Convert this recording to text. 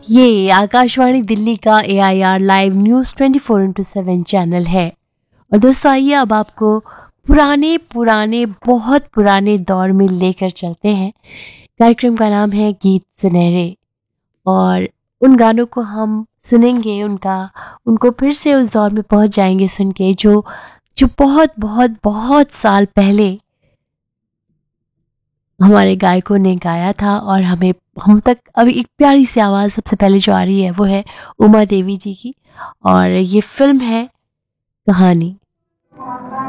ये आकाशवाणी दिल्ली का AIR live news 24/7 channel है। और दोस्तों आइए अब आपको पुराने पुराने बहुत पुराने दौर में लेकर चलते हैं। कार्यक्रम का नाम है गीत सुनहरे और उन गानों को हम सुनेंगे, उनको फिर से उस दौर में पहुंच जाएंगे सुन के जो जो बहुत बहुत बहुत साल पहले हमारे गायकों ने गाया था। और हम तक अभी एक प्यारी सी आवाज़ सबसे पहले जो आ रही है वो है उमा देवी जी की। और ये फिल्म है कहानी।